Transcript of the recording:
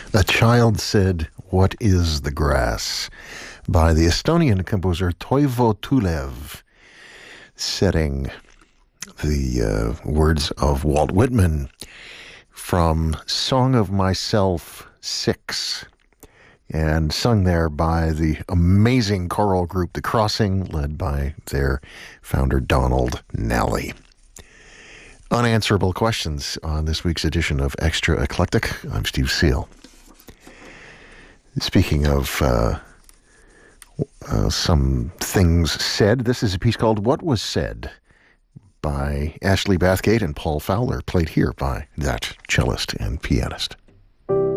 A child said, "What is the grass?" by the Estonian composer Toivo Tulev, setting the words of Walt Whitman from Song of Myself 6, and sung there by the amazing choral group The Crossing, led by their founder Donald Nally. Unanswerable questions on this week's edition of Extra Eclectic. I'm Steve Seal. Speaking of some things said, this is a piece called What Was Said by Ashley Bathgate and Paul Fowler, played here by that cellist and pianist.